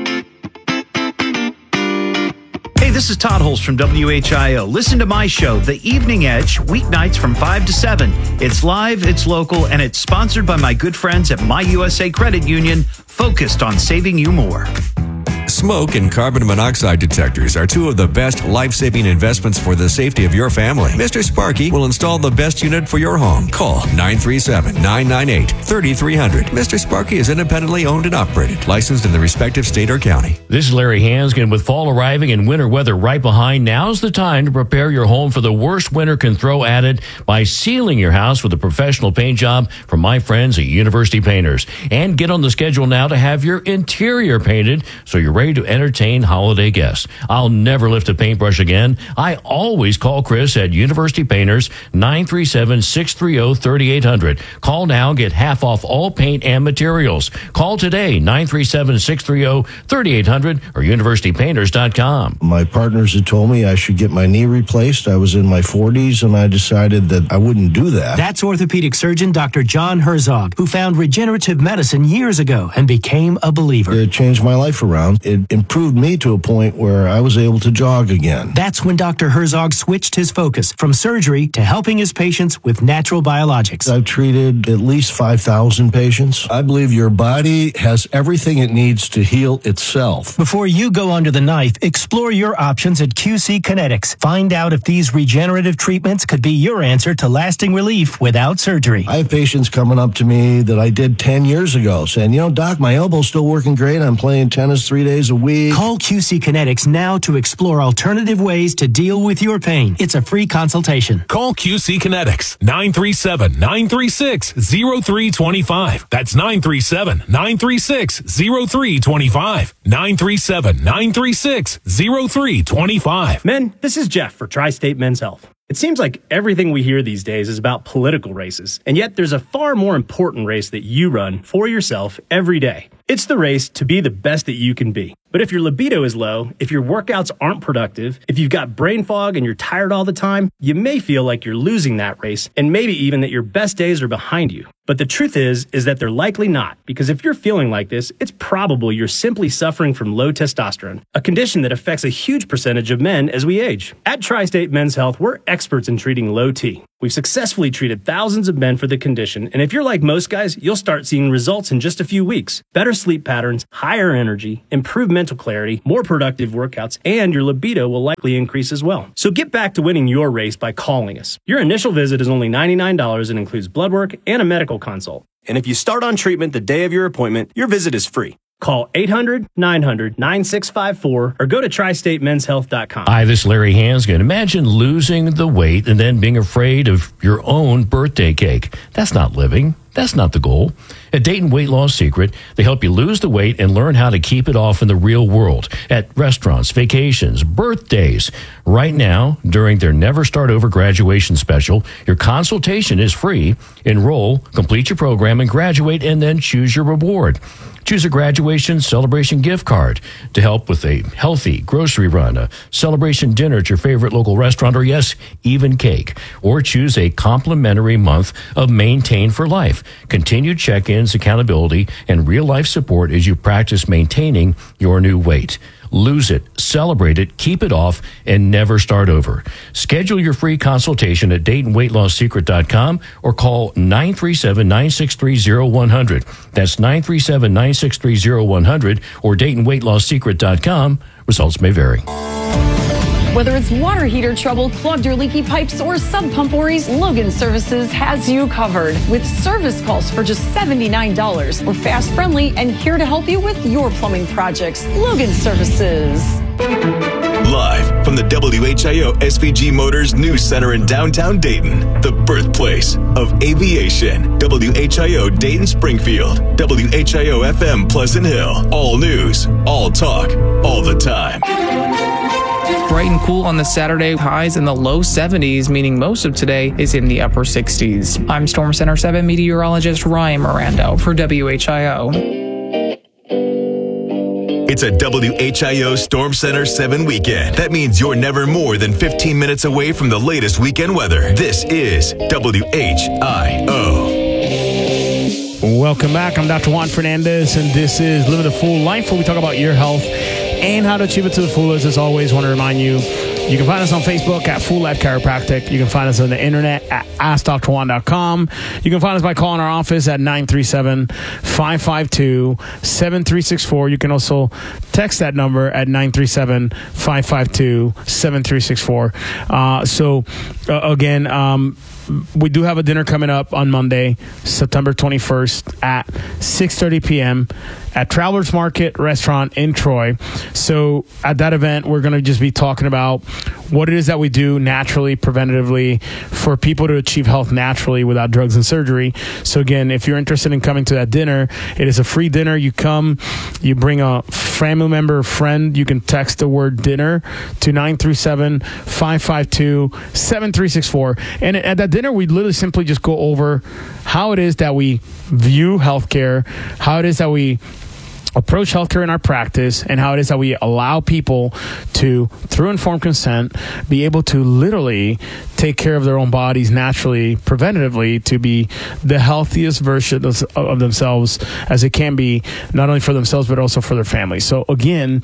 Hey, this is Todd Holst from W H I O. Listen to my show, The Evening Edge, weeknights from five to seven. It's live, it's local, and it's sponsored by my good friends at My U S A Credit Union, focused on saving you more. Smoke and carbon monoxide detectors are two of the best life-saving investments for the safety of your family. Mister Sparky will install the best unit for your home. Call nine three seven, nine nine eight, three three zero zero. Mister Sparky is independently owned and operated, licensed in the respective state or county. This is Larry Hanskin. With fall arriving and winter weather right behind, now's the time to prepare your home for the worst winter can throw at it by sealing your house with a professional paint job from my friends at University Painters. And get on the schedule now to have your interior painted so you're ready to entertain holiday guests. I'll never lift a paintbrush again. I always call Chris at University Painters, nine three seven, six three zero, three eight zero zero. Call now, get half off all paint and materials. Call today, nine three seven, six three zero, three eight zero zero or university painters dot com. My partners had told me I should get my knee replaced. I was in my forties and I decided that I wouldn't do that. That's orthopedic surgeon Doctor John Herzog, who found regenerative medicine years ago and became a believer. It changed my life around. it improved me to a point where I was able to jog again. That's when Doctor Herzog switched his focus from surgery to helping his patients with natural biologics. I've treated at least five thousand patients. I believe your body has everything it needs to heal itself. Before you go under the knife, explore your options at Q C Kinetics. Find out if these regenerative treatments could be your answer to lasting relief without surgery. I have patients coming up to me that I did ten years ago saying, you know, Doc, my elbow's still working great. I'm playing tennis three days a week. Call Q C Kinetics now to explore alternative ways to deal with your pain. It's a free consultation. Call Q C Kinetics, nine three seven, nine three six, zero three two five. That's nine three seven, nine three six, zero three two five. nine three seven, nine three six, zero three two five. Men, this is Jeff for Tri-State Men's Health. It seems like everything we hear these days is about political races, and yet there's a far more important race that you run for yourself every day. It's the race to be the best that you can be. But if your libido is low, if your workouts aren't productive, if you've got brain fog and you're tired all the time, you may feel like you're losing that race, and maybe even that your best days are behind you. But the truth is, is that they're likely not, because if you're feeling like this, it's probable you're simply suffering from low testosterone, a condition that affects a huge percentage of men as we age. At Tri-State Men's Health, we're experts in treating low T. We've successfully treated thousands of men for the condition, and if you're like most guys, you'll start seeing results in just a few weeks. Better sleep patterns, higher energy, improved mental clarity, more productive workouts, and your libido will likely increase as well. So get back to winning your race by calling us. Your initial visit is only ninety-nine dollars and includes blood work and a medical consult. And if you start on treatment the day of your appointment, your visit is free. Call eight hundred, nine hundred, nine six five four or go to tri state men's health dot com. Hi, this is Larry Hansgen. Imagine losing the weight and then being afraid of your own birthday cake. That's not living. That's not the goal. At Dayton Weight Loss Secret, they help you lose the weight and learn how to keep it off in the real world at restaurants, vacations, birthdays. Right now, during their Never Start Over graduation special, your consultation is free. Enroll, complete your program, and graduate, and then choose your reward. Choose a graduation celebration gift card to help with a healthy grocery run, a celebration dinner at your favorite local restaurant, or yes, even cake. Or choose a complimentary month of Maintain for Life. Continued check-ins, accountability, and real-life support as you practice maintaining your new weight. Lose it, celebrate it, keep it off, and never start over. Schedule your free consultation at Dayton Weight Loss Secret dot com or call nine three seven, nine six three, zero one zero zero. That's nine three seven, nine six three, zero one zero zero or Dayton Weight Loss Secret dot com. Results may vary. Whether it's water heater trouble, clogged or leaky pipes, or sub pump worries, Logan Services has you covered with service calls for just seventy-nine dollars. We're fast, friendly, and here to help you with your plumbing projects. Logan Services. Live from the W H I O S V G Motors News Center in downtown Dayton, the birthplace of aviation. W H I O Dayton Springfield, W H I O F M Pleasant Hill. All news, all talk, all the time. Bright and cool on the Saturday, highs in the low seventies, meaning most of today is in the upper sixties. I'm Storm Center seven meteorologist Ryan Mirando for W H I O. It's a W H I O Storm Center seven weekend. That means you're never more than fifteen minutes away from the latest weekend weather. This is W H I O. Welcome back. I'm Doctor Juan Fernandez, and this is Living a Full Life, where we talk about your health and how to achieve it to the fullest. As always, want to remind you, you can find us on Facebook at Full Life Chiropractic. You can find us on the internet at ask dr juan dot com. You can find us by calling our office at nine three seven, five five two, seven three six four. You can also text that number at nine three seven, five five two, seven three six four. Uh, so, uh, again, um, we do have a dinner coming up on Monday, September twenty-first at six thirty p.m. at Travelers Market Restaurant in Troy. So at that event, we're going to just be talking about what it is that we do naturally, preventatively, for people to achieve health naturally without drugs and surgery. So again, if you're interested in coming to that dinner, it is a free dinner. You come, you bring a family member or friend. You can text the word dinner to nine three seven, five five two, seven three six four. And at that dinner, we literally simply just go over how it is that we view healthcare, how it is that we approach healthcare in our practice and how it is that we allow people to, through informed consent, be able to literally take care of their own bodies naturally, preventatively, to be the healthiest version of, of themselves as it can be, not only for themselves but also for their families. So again,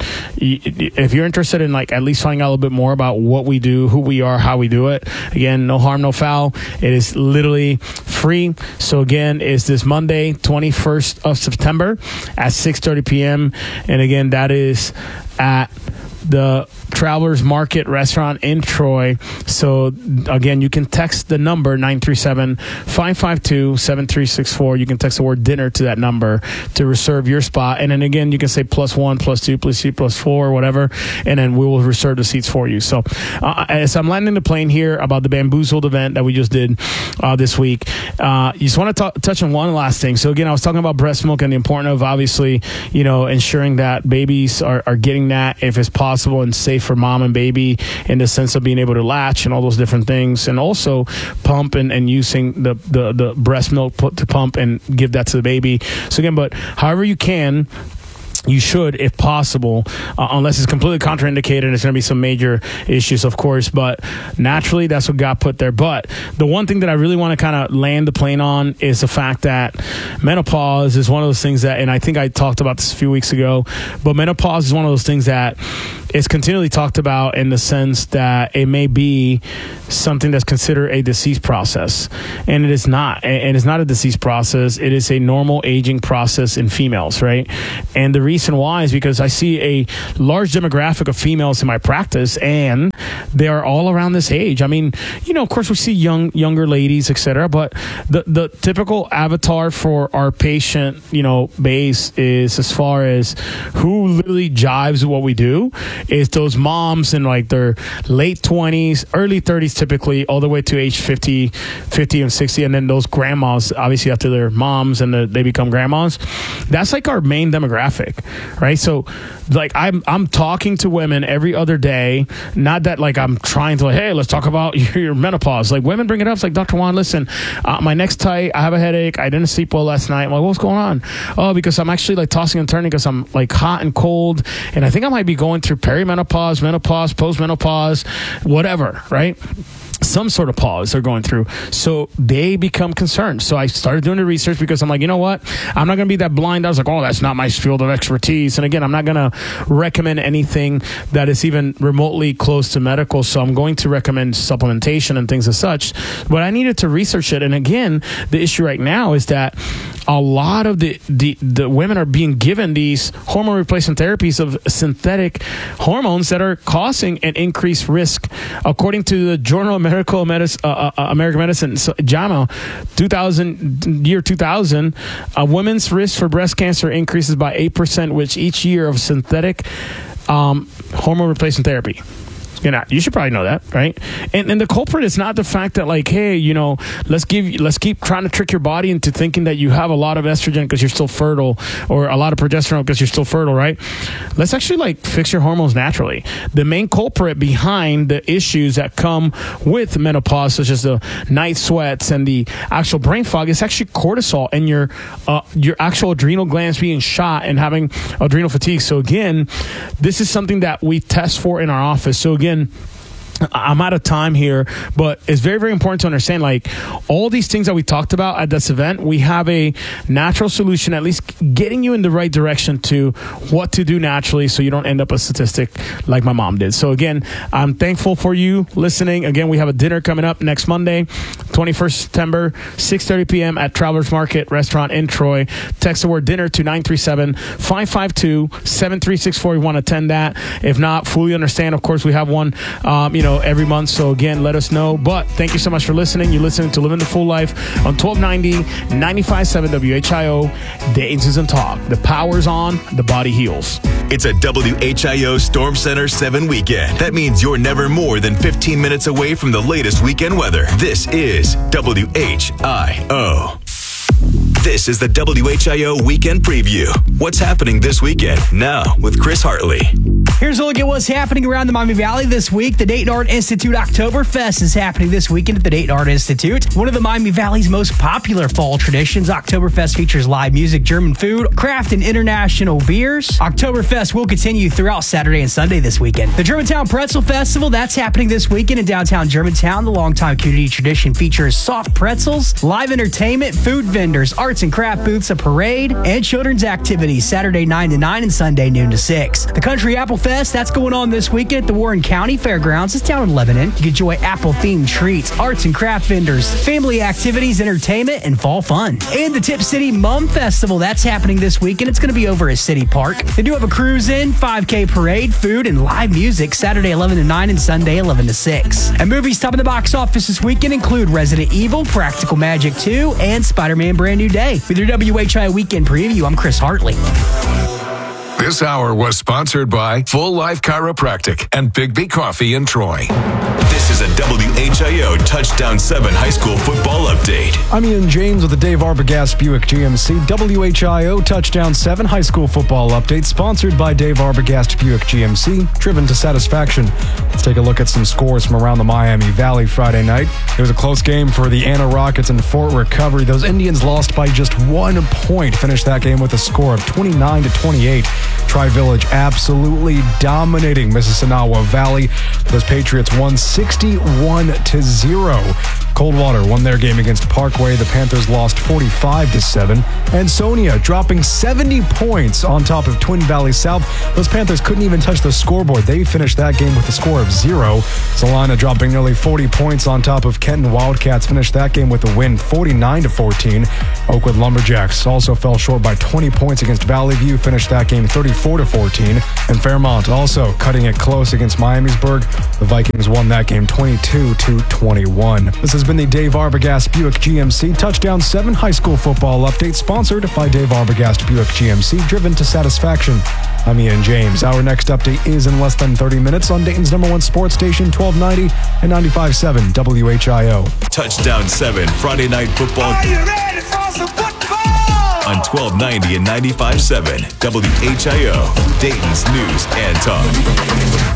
if you're interested in like at least finding out a little bit more about what we do, who we are, how we do it, again, no harm, no foul. It is literally free. So again, it's this Monday, twenty-first of September at six thirty p.m. And again, that is at the Travelers Market Restaurant in Troy. So again, you can text the number nine three seven, five five two, seven three six four. You can text the word dinner to that number to reserve your spot. And then again, you can say plus one, plus two, plus three, plus four, or whatever. And then we will reserve the seats for you. So uh, as I'm landing the plane here about the Bamboozled event that we just did uh, this week, uh, you just want to t- touch on one last thing. So again, I was talking about breast milk and the importance of obviously, you know, ensuring that babies are, are getting that if it's possible and safe for mom and baby in the sense of being able to latch and all those different things, and also pump and, and using the, the, the breast milk put to pump and give that to the baby. So again, but however you can, you should, if possible, uh, unless it's completely contraindicated, there's going to be some major issues, of course, but naturally that's what got put there. But the one thing that I really want to kind of land the plane on is the fact that menopause is one of those things that, and I think I talked about this a few weeks ago, but menopause is one of those things that is continually talked about in the sense that it may be something that's considered a disease process, and it is not. And it's not a disease process. It is a normal aging process in females, right? And the reason why is because I see a large demographic of females in my practice, and they are all around this age. I mean, you know, of course we see young, younger ladies, et cetera, but the, the typical avatar for our patient, you know, base is, as far as who literally jives with what we do, is those moms in like their late twenties, early thirties typically, all the way to age fifty, fifty and sixty, and then those grandmas, obviously after their moms and the, they become grandmas. That's like our main demographic, right? So like I'm I'm talking to women every other day, not that like I'm trying to like, hey, let's talk about your, your menopause. Like women bring it up, it's like, Doctor Juan, listen, uh, my neck's tight, I have a headache, I didn't sleep well last night. I'm like, what's going on? Oh, because I'm actually like tossing and turning because I'm like hot and cold, and I think I might be going through perimenopause, menopause, postmenopause, whatever, right? Some sort of pause they're going through. So they become concerned. So I started doing the research because I'm like, you know what? I'm not going to be that blind. I was like, oh, that's not my field of expertise. And again, I'm not going to recommend anything that is even remotely close to medical. So I'm going to recommend supplementation and things as such. But I needed to research it. And again, the issue right now is that a lot of the, the, the women are being given these hormone replacement therapies of synthetic hormones that are causing an increased risk. According to the Journal of Medical Medicine, uh, uh, American Medicine, so, JAMA, two thousand, year two thousand, a woman's risk for breast cancer increases by eight percent with each year of synthetic um, hormone replacement therapy. You know, you should probably know that, right? And and the culprit is not the fact that like, hey, you know, let's give, let's keep trying to trick your body into thinking that you have a lot of estrogen because you're still fertile, or a lot of progesterone because you're still fertile, right? Let's actually like fix your hormones naturally. The main culprit behind the issues that come with menopause, such as the night sweats and the actual brain fog, is actually cortisol and your uh, your actual adrenal glands being shot and having adrenal fatigue. So again, this is something that we test for in our office. So again, I'm out of time here, but it's very, very important to understand, like, all these things that we talked about at this event, we have a natural solution, at least getting you in the right direction to what to do naturally so you don't end up a statistic like my mom did. So again, I'm thankful for you listening. Again, we have a dinner coming up next Monday, twenty-first of September, six thirty p.m. at Travelers Market Restaurant in Troy. Text the word dinner to nine three seven, five five two, seven three six four. You want to attend that. If not, fully understand. Of course, we have one, um, you know, every month. So again, let us know. But thank you so much for listening. You're listening to Living the Full Life on twelve ninety, ninety-five point seven W H I O, Dayton Susan Talk. The power's on, the body heals. It's a W H I O Storm Center seven weekend. That means you're never more than fifteen minutes away from the latest weekend weather. This is W H I O. This is the W H I O Weekend Preview. What's happening this weekend? Now with Chris Hartley. Here's a look at what's happening around the Miami Valley this week. The Dayton Art Institute Oktoberfest is happening this weekend at the Dayton Art Institute. One of the Miami Valley's most popular fall traditions, Oktoberfest features live music, German food, craft, and international beers. Oktoberfest will continue throughout Saturday and Sunday this weekend. The Germantown Pretzel Festival, that's happening this weekend in downtown Germantown. The longtime community tradition features soft pretzels, live entertainment, food vendors, arts and craft booths, a parade, and children's activities Saturday nine to nine and Sunday noon to six. The Country Apple Fest, that's going on this weekend at the Warren County Fairgrounds. It's down in Lebanon. You can enjoy apple-themed treats, arts and craft vendors, family activities, entertainment, and fall fun. And the Tip City Mum Festival, that's happening this weekend. It's going to be over at City Park. They do have a cruise-in, five K parade, food, and live music Saturday eleven to nine and Sunday eleven to six. And movies topping the box office this weekend include Resident Evil, Practical Magic two, and Spider-Man Brand New Day. With your W H I O Weekend Preview, I'm Chris Hartley. This hour was sponsored by Full Life Chiropractic and Big B Coffee in Troy. This is a W H I O Touchdown seven high school football update. I'm Ian James with the Dave Arbogast Buick G M C W H I O Touchdown seven high school football update, sponsored by Dave Arbogast Buick G M C, driven to satisfaction. Let's take a look at some scores from around the Miami Valley Friday night. It was a close game for the Anna Rockets and Fort Recovery. Those Indians lost by just one point, finished that game with a score of twenty-nine to twenty-eight. Tri-Village absolutely dominating Mississinewa Valley. Those Patriots won sixty-one to zero. Coldwater won their game against Parkway. The Panthers lost forty-five to seven. And Sonia dropping seventy points on top of Twin Valley South. Those Panthers couldn't even touch the scoreboard. They finished that game with a score of zero. Salina dropping nearly forty points on top of Kenton Wildcats. Finished that game with a win, forty-nine to fourteen. Oakwood Lumberjacks also fell short by twenty points against Valley View. Finished that game thirty-four to fourteen. And Fairmont also cutting it close against Miamisburg. The Vikings won that game twenty-two to twenty-one. This has been the Dave Arbogast Buick G M C Touchdown seven high school football update, sponsored by Dave Arbogast Buick G M C, driven to satisfaction. I'm Ian James. Our next update is in less than thirty minutes on Dayton's number one sports station, twelve ninety and ninety-five point seven W H I O. Touchdown seven Friday Night Football. Are you ready for some football? On twelve ninety and ninety-five point seven W H I O, Dayton's News and Talk.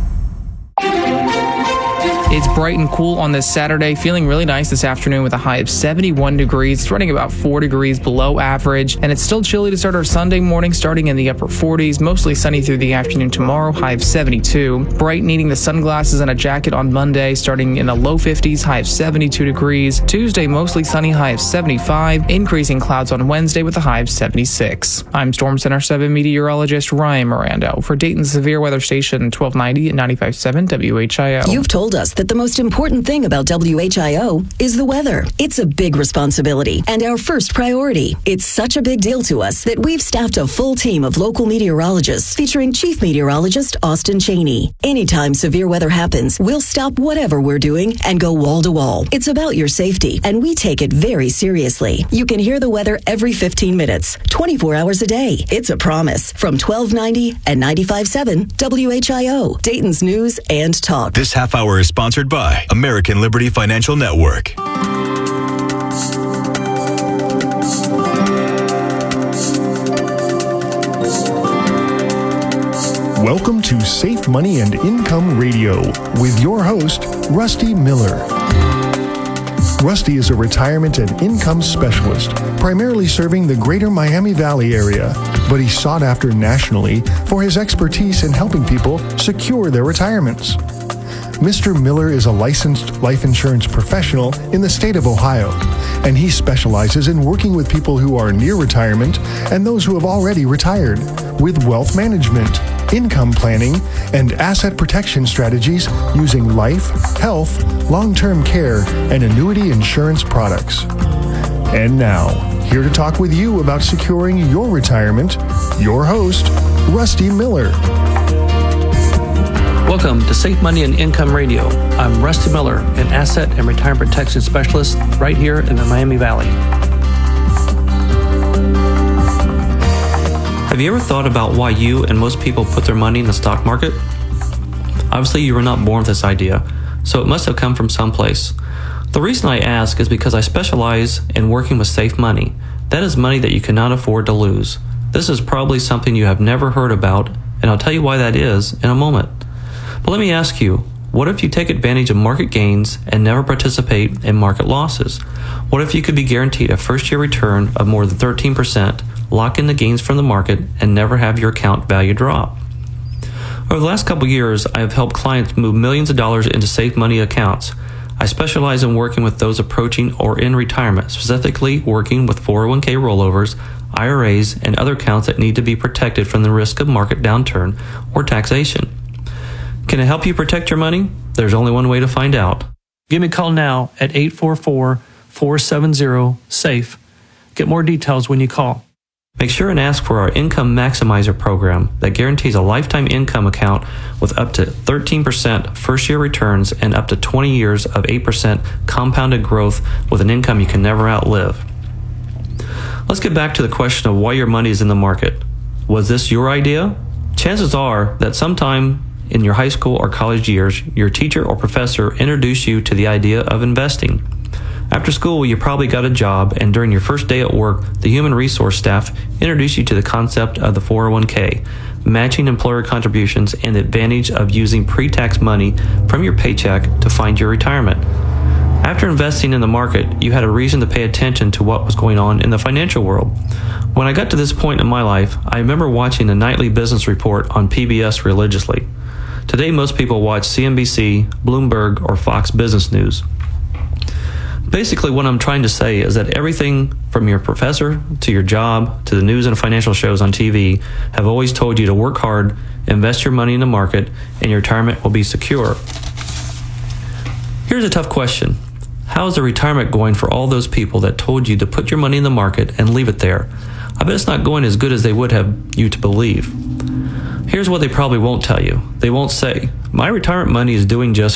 It's bright and cool on this Saturday, feeling really nice this afternoon with a high of seventy-one degrees. It's running about four degrees below average, and it's still chilly to start our Sunday morning, starting in the upper forties. Mostly sunny through the afternoon tomorrow, high of seventy-two. Bright, needing the sunglasses and a jacket on Monday, starting in the low fifties, high of seventy-two degrees. Tuesday, mostly sunny, high of seventy-five. Increasing clouds on Wednesday with a high of seventy-six. I'm Storm Center seven meteorologist Ryan Miranda for Dayton's Severe Weather Station, twelve ninety and ninety-five point seven W H I O. You've told us that the most important thing about W H I O is the weather. It's a big responsibility and our first priority. It's such a big deal to us that we've staffed a full team of local meteorologists featuring Chief Meteorologist Austin Cheney. Anytime severe weather happens, we'll stop whatever we're doing and go wall to wall. It's about your safety, and we take it very seriously. You can hear the weather every fifteen minutes, twenty-four hours a day. It's a promise from twelve ninety and ninety-five point seven W H I O, Dayton's News and Talk. This half hour is sponsored by American Liberty Financial Network. Welcome to Safe Money and Income Radio with your host, Rusty Miller. Rusty is a retirement and income specialist, primarily serving the greater Miami Valley area, but he's sought after nationally for his expertise in helping people secure their retirements. Mister Miller is a licensed life insurance professional in the state of Ohio, and he specializes in working with people who are near retirement and those who have already retired with wealth management, income planning, and asset protection strategies using life, health, long-term care, and annuity insurance products. And now, here to talk with you about securing your retirement, your host, Rusty Miller. Welcome to Safe Money and Income Radio. I'm Rusty Miller, an asset and retirement protection specialist right here in the Miami Valley. Have you ever thought about why you and most people put their money in the stock market? Obviously, you were not born with this idea, so it must have come from someplace. The reason I ask is because I specialize in working with safe money. That is money that you cannot afford to lose. This is probably something you have never heard about, and I'll tell you why that is in a moment. But let me ask you, what if you take advantage of market gains and never participate in market losses? What if you could be guaranteed a first-year return of more than thirteen percent, lock in the gains from the market, and never have your account value drop? Over the last couple of years, I have helped clients move millions of dollars into safe money accounts. I specialize in working with those approaching or in retirement, specifically working with four oh one k rollovers, I R As, and other accounts that need to be protected from the risk of market downturn or taxation. Can I help you protect your money? There's only one way to find out. Give me a call now at eight four four, four seven zero, SAFE. Get more details when you call. Make sure and ask for our Income Maximizer program that guarantees a lifetime income account with up to thirteen percent first-year returns and up to twenty years of eight percent compounded growth with an income you can never outlive. Let's get back to the question of why your money is in the market. Was this your idea? Chances are that sometime in your high school or college years, your teacher or professor introduced you to the idea of investing. After school, you probably got a job, and during your first day at work, the human resource staff introduced you to the concept of the four oh one k, matching employer contributions, and the advantage of using pre-tax money from your paycheck to fund your retirement. After investing in the market, you had a reason to pay attention to what was going on in the financial world. When I got to this point in my life, I remember watching the nightly business report on P B S religiously. Today, most people watch C N B C, Bloomberg, or Fox Business News. Basically, what I'm trying to say is that everything from your professor to your job to the news and financial shows on T V have always told you to work hard, invest your money in the market, and your retirement will be secure. Here's a tough question. How is the retirement going for all those people that told you to put your money in the market and leave it there? I bet it's not going as good as they would have you to believe. Here's what they probably won't tell you. They won't say, my retirement money is doing just